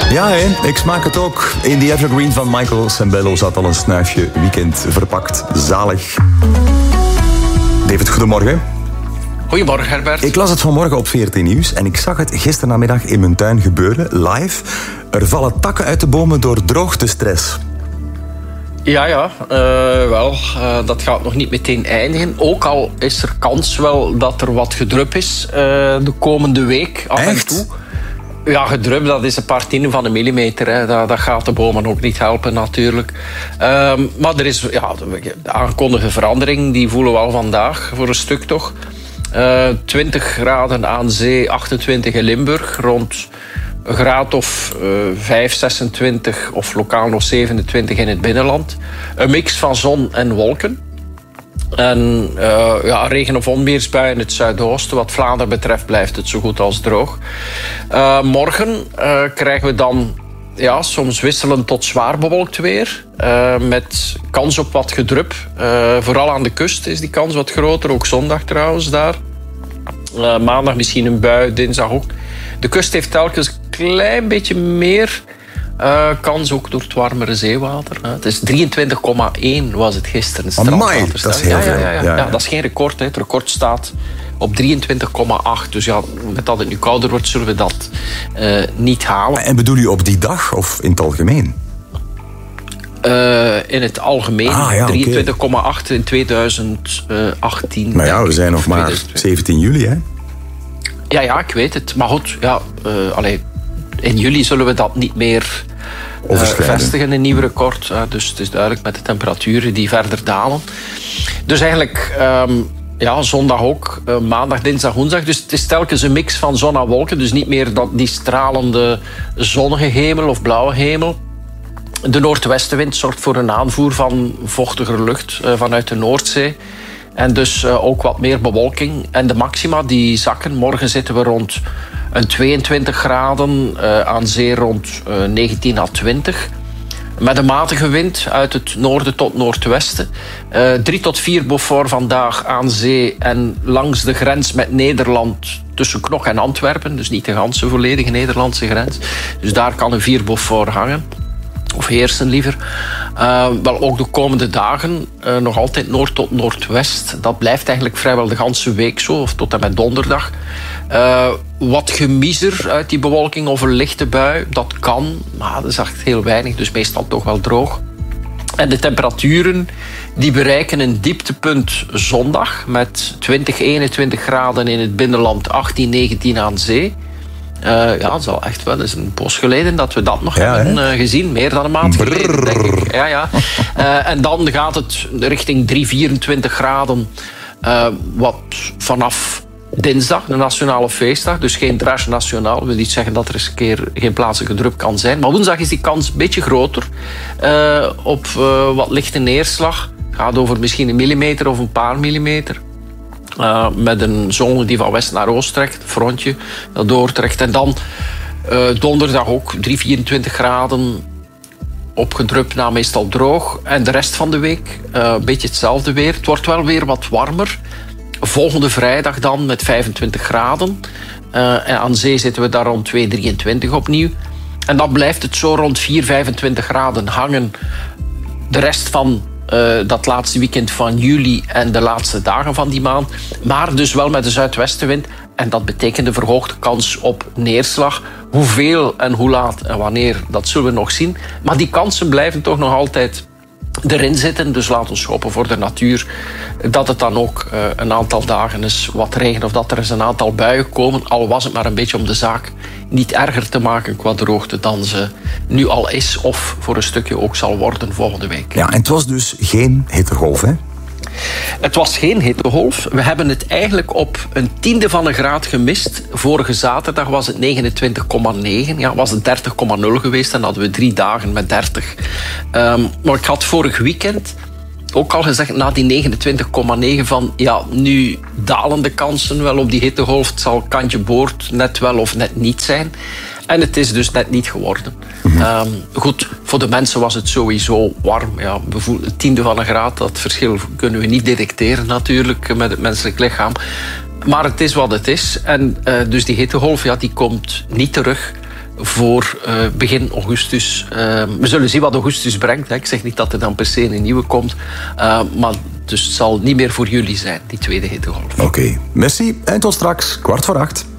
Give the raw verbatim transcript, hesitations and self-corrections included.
Ja, hè? Ik smaak het ook. In The Evergreen van Michael Sembello zat al een snuifje weekend verpakt. Zalig. David, goedemorgen. Goedemorgen, Herbert. Ik las het vanmorgen op veertien Nieuws en ik zag het gistermiddag in mijn tuin gebeuren, live. Er vallen takken uit de bomen door droogtestress. Ja, ja, uh, wel, uh, dat gaat nog niet meteen eindigen. Ook al is er kans wel dat er wat gedrup is uh, de komende week af Echt? en toe. Ja, gedrup, dat is een paar tienden van een millimeter. Hè. Dat, dat gaat de bomen ook niet helpen, natuurlijk. Um, maar er is ja, de aangekondigde verandering, die voelen we al vandaag, voor een stuk toch. Uh, twintig graden aan zee, achtentwintig in Limburg, rond een graad of uh, vijf, zesentwintig of lokaal nog zevenentwintig in het binnenland. Een mix van zon en wolken. En uh, ja, regen- of onweersbuien in het zuidoosten. Wat Vlaanderen betreft blijft het zo goed als droog. Uh, morgen uh, krijgen we dan ja, soms wisselend tot zwaar bewolkt weer. Uh, met kans op wat gedrup. Uh, vooral aan de kust is die kans wat groter. Ook zondag trouwens daar. Uh, maandag misschien een bui, dinsdag ook. De kust heeft telkens een klein beetje meer uh, kans, ook door het warmere zeewater. Uh, het is drieëntwintig komma één was het gisteren. Amai, dat is heel ja, veel. ja, ja, ja. Ja, ja. Ja, dat is geen record. Hè. Het record staat op drieëntwintig komma acht. Dus ja, met dat het nu kouder wordt, zullen we dat uh, niet halen. En bedoel je op die dag of in het algemeen? Uh, in het algemeen, ah, ja, drieëntwintig komma acht okay. In tweeduizend achttien. Maar ja, we zijn nog maar zeventien juli, hè? Ja, ja, ik weet het. Maar goed, ja, uh, allee, in juli zullen we dat niet meer uh, vestigen, een nieuw record. Uh, dus het is duidelijk met de temperaturen die verder dalen. Dus eigenlijk, um, ja, zondag ook, uh, maandag, dinsdag, woensdag. Dus het is telkens een mix van zon en wolken. Dus niet meer dat, die stralende zonnige hemel of blauwe hemel. De noordwestenwind zorgt voor een aanvoer van vochtiger lucht uh, vanuit de Noordzee. En dus uh, ook wat meer bewolking. En de maxima die zakken. Morgen zitten we rond een tweeëntwintig graden. Uh, aan zee rond uh, negentien à twintig. Met een matige wind uit het noorden tot noordwesten. Uh, drie tot vier Beaufort vandaag aan zee. En langs de grens met Nederland tussen Knokke en Antwerpen. Dus niet de ganse volledige Nederlandse grens. Dus daar kan een vier Beaufort hangen. Of heersen liever. Uh, wel ook de komende dagen uh, nog altijd noord tot noordwest. Dat blijft eigenlijk vrijwel de ganse week zo, of tot en met donderdag. Uh, wat gemiezer uit die bewolking of een lichte bui, dat kan. Maar dat is echt heel weinig, dus meestal toch wel droog. En de temperaturen die bereiken een dieptepunt zondag met twintig, eenentwintig graden in het binnenland, achttien, negentien aan zee. Uh, ja, het is al echt wel eens een poos geleden dat we dat nog ja, hebben uh, gezien. Meer dan een maand Brrr. geleden, denk ik. Ja, ja. Uh, en dan gaat het richting drie, vierentwintig graden. Uh, wat vanaf dinsdag, de nationale feestdag. Dus geen Drage Nationaal. Dat wil niet zeggen dat er eens een keer geen plaatselijke drup kan zijn. Maar woensdag is die kans een beetje groter. Uh, op uh, wat lichte neerslag. Het gaat over misschien een millimeter of een paar millimeter. Uh, met een zone die van west naar oost trekt, een frontje dat doortrekt. En dan uh, donderdag ook drie, vierentwintig graden, opgedrupt na meestal droog. En de rest van de week uh, een beetje hetzelfde weer. Het wordt wel weer wat warmer. Volgende vrijdag dan met vijfentwintig graden. Uh, en aan zee zitten we daar rond twee, drieëntwintig opnieuw. En dan blijft het zo rond vier, vijfentwintig graden hangen. De rest van Uh, dat laatste weekend van juli en de laatste dagen van die maand. Maar dus wel met de zuidwestenwind. En dat betekent een verhoogde kans op neerslag. Hoeveel en hoe laat en wanneer, dat zullen we nog zien. Maar die kansen blijven toch nog altijd erin zitten. Dus laat ons hopen voor de natuur dat het dan ook uh, een aantal dagen is wat regen of dat er eens een aantal buien komen. Al was het maar een beetje om de zaak niet erger te maken qua droogte dan ze nu al is of voor een stukje ook zal worden volgende week. Ja, en het was dus geen hittegolf, hè? Het was geen hittegolf. We hebben het eigenlijk op een tiende van een graad gemist. Vorige zaterdag was het negenentwintig komma negen. Ja, was het dertig komma nul geweest. En hadden we drie dagen met dertig. Um, maar ik had vorig weekend ook al gezegd, na die negenentwintig komma negen van ja, nu dalen de kansen wel op die hittegolf. Het zal kantje boord net wel of net niet zijn. En het is dus net niet geworden. Mm-hmm. Um, goed, voor de mensen was het sowieso warm. Ja, het tiende van een graad, dat verschil kunnen we niet detecteren natuurlijk met het menselijk lichaam. Maar het is wat het is. En uh, dus die hittegolf, ja, die komt niet terug. voor uh, begin augustus. Uh, we zullen zien wat augustus brengt. Hè. Ik zeg niet dat er dan per se een nieuwe komt. Uh, maar dus het zal niet meer voor jullie zijn, die tweede hittegolf. Oké, okay. Merci en tot straks, kwart voor acht.